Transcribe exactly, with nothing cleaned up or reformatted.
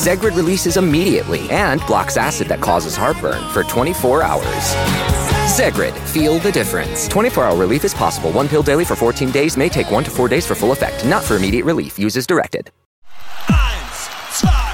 Zegrid releases immediately and blocks acid that causes heartburn for twenty-four hours. Zegrid, feel the difference. twenty-four hour relief is possible. One pill daily for fourteen days may take one to four days for full effect. Not for immediate relief. Use as directed. Eins, zwei,